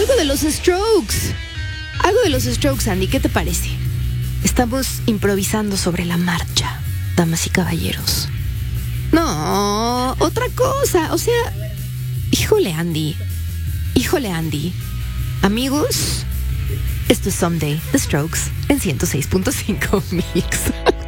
Algo de los Strokes. Algo de los Strokes, Andy, ¿qué te parece? Estamos improvisando sobre la marcha, damas y caballeros. No, otra cosa. O sea, híjole, Andy. Amigos, esto es Someday, The Strokes, en 106.5 Mix.